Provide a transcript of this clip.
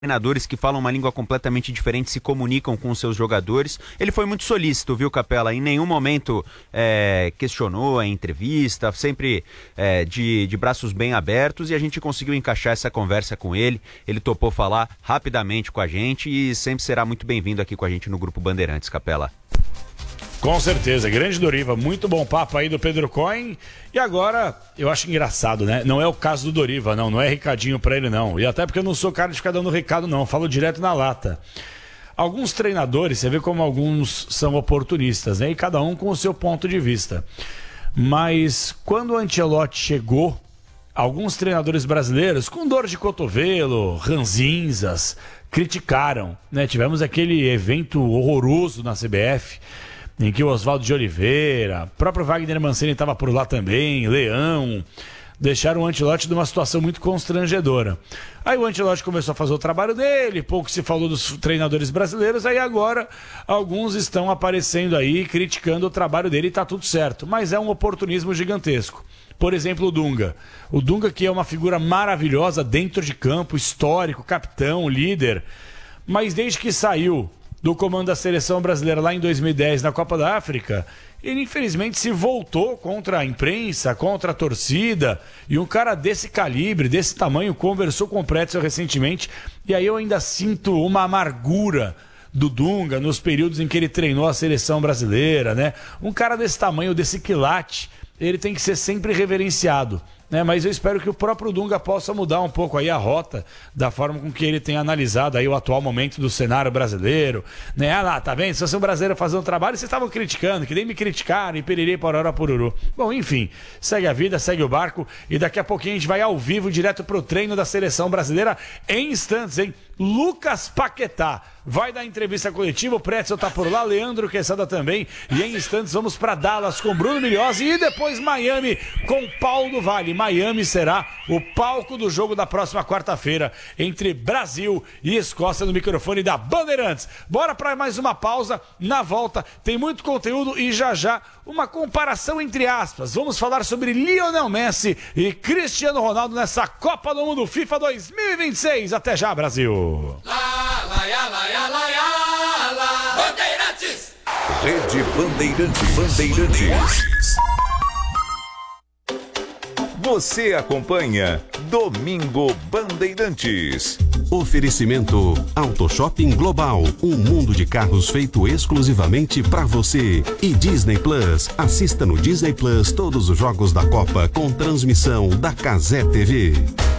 treinadores que falam uma língua completamente diferente se comunicam com os seus jogadores. Ele foi muito solícito, viu, Capela? Em nenhum momento questionou a entrevista, sempre de braços bem abertos, e a gente conseguiu encaixar essa conversa com ele. Ele topou falar rapidamente com a gente e sempre será muito bem-vindo aqui com a gente no Grupo Bandeirantes, Capela. Com certeza, grande Doriva, muito bom papo aí do Pedro Cohen. E agora, eu acho engraçado, né? Não é o caso do Doriva, não é recadinho pra ele, não. E até porque eu não sou cara de ficar dando recado, não, eu falo direto na lata. Alguns treinadores, você vê como alguns são oportunistas, né? E cada um com o seu ponto de vista. Mas quando o Ancelotti chegou, alguns treinadores brasileiros, com dor de cotovelo, ranzinzas, criticaram, né? Tivemos aquele evento horroroso na CBF, em que o Oswaldo de Oliveira, o próprio Wagner Mancini estava por lá também, Leão, deixaram o Ancelotti numa situação muito constrangedora. Aí o Ancelotti começou a fazer o trabalho dele, pouco se falou dos treinadores brasileiros, aí agora alguns estão aparecendo aí, criticando o trabalho dele e tá tudo certo, mas é um oportunismo gigantesco. Por exemplo, o Dunga. O Dunga, que é uma figura maravilhosa dentro de campo, histórico, capitão, líder, mas desde que saiu do comando da seleção brasileira lá em 2010 na Copa da África, ele infelizmente se voltou contra a imprensa, contra a torcida, e um cara desse calibre, desse tamanho, conversou com o Pretzel recentemente, e aí eu ainda sinto uma amargura do Dunga nos períodos em que ele treinou a seleção brasileira, né? Um cara desse tamanho, desse quilate, ele tem que ser sempre reverenciado, né? Mas eu espero que o próprio Dunga possa mudar um pouco aí a rota da forma com que ele tem analisado aí o atual momento do cenário brasileiro, né? Ah lá, tá vendo? Se fosse um brasileiro fazendo um trabalho, vocês estavam criticando, que nem me criticaram, e pererê, pororó, poruru. Bom, enfim, segue a vida, segue o barco, e daqui a pouquinho a gente vai ao vivo direto pro treino da seleção brasileira em instantes, hein? Lucas Paquetá vai dar entrevista coletiva, o Pretzel tá por lá, Leandro Quesada também, e em instantes vamos para Dallas com Bruno Milhozzi e depois Miami com Paulo Vale. Miami será o palco do jogo da próxima quarta-feira entre Brasil e Escócia no microfone da Bandeirantes. Bora para mais uma pausa, na volta tem muito conteúdo e já uma comparação entre aspas. Vamos falar sobre Lionel Messi e Cristiano Ronaldo nessa Copa do Mundo FIFA 2026. Até já, Brasil! Bandeirantes! Rede Bandeirantes. Você acompanha Domingo Bandeirantes. Oferecimento Auto Shopping Global, um mundo de carros feito exclusivamente para você. E Disney Plus, assista no Disney Plus todos os jogos da Copa com transmissão da Cazé TV.